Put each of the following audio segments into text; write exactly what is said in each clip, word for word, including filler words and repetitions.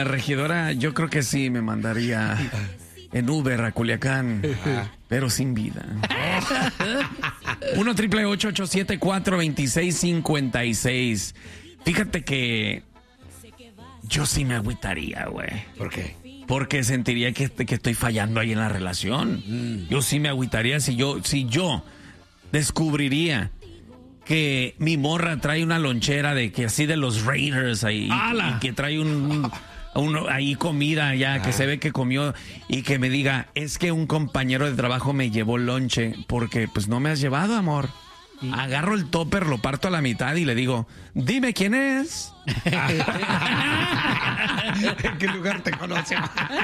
la regidora, yo creo que sí me mandaría en Uber a Culiacán, pero sin vida. uno triple ocho ocho siete cuatro dos seis cinco seis. Fíjate que yo sí me agüitaría, güey. ¿Por qué? Porque sentiría que, que estoy fallando ahí en la relación. Mm. Yo sí me agüitaría si yo, si yo descubriría que mi morra trae una lonchera de que así de los Raiders ahí y, y que trae un, un ahí comida ya ah. que se ve que comió y que me diga, es que un compañero de trabajo me llevó lonche porque pues no me has llevado, amor. Sí. Agarro el topper, lo parto a la mitad y le digo, dime quién es. ¿En qué lugar te conocen?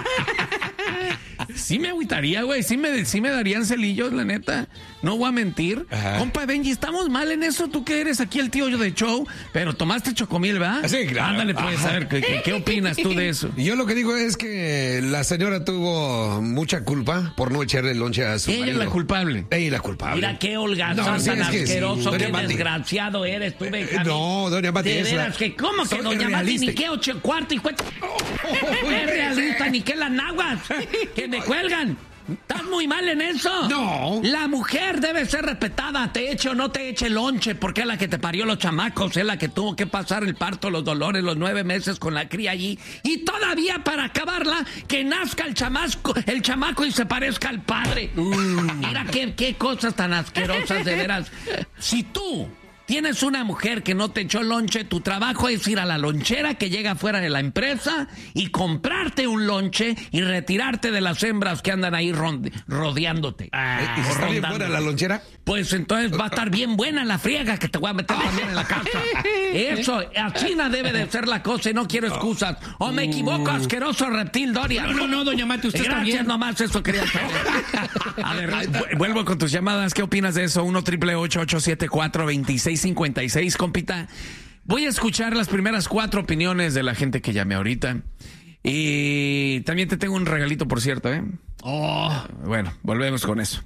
Sí me agüitaría, güey. Sí me, sí me darían celillos, la neta. No voy a mentir. Ajá. Compa Benji, estamos mal en eso. Tú que eres aquí el tío de show, pero tomaste chocomil, ¿verdad? Sí, claro. Ándale, pues, Ajá. a ver, ¿qué, ¿qué opinas tú de eso? Yo lo que digo es que la señora tuvo mucha culpa por no echarle lonche a su Ella marido. es la culpable. Ella es la culpable. Mira qué holgazán, no, sí, tan asqueroso, sí. qué Mati. Desgraciado eres tú, Benjamín. No, doña Mati. De veras, la... que ¿cómo que doña Mati ni qué ocho cuarto y cuenta? Oh, oh, oh, es realista, ni qué las naguas que me cuelgan. ¿Estás muy mal en eso? No. La mujer debe ser respetada, te eche o no te eche lonche, porque es la que te parió los chamacos, es la que tuvo que pasar el parto, los dolores, los nueve meses con la cría allí. Y todavía para acabarla, que nazca el chamaco, el chamaco y se parezca al padre. Uh. Mira qué, qué cosas tan asquerosas, de veras. Si tú tienes una mujer que no te echó lonche, tu trabajo es ir a la lonchera que llega fuera de la empresa y comprarte un lonche y retirarte de las hembras que andan ahí rodeándote. Ah, ¿Y si está bien buena la lonchera? Pues entonces va a estar bien buena la friega que te voy a meter también en la casa. Eso, así no debe de ser la cosa y no quiero excusas. O me equivoco, asqueroso reptil, Doria. No, no, no, doña Mati, usted Gracias, está bien. nomás eso quería saber. A ver, vuelvo con tus llamadas. ¿Qué opinas de eso? uno triple ocho ocho siete cuatro dos seis cincuenta y seis, compita. Voy a escuchar las primeras cuatro opiniones de la gente que llame ahorita. Y también te tengo un regalito, por cierto, ¿eh? Oh. Bueno, volvemos con eso.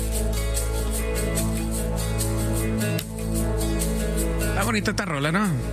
Está bonita esta rola, ¿no?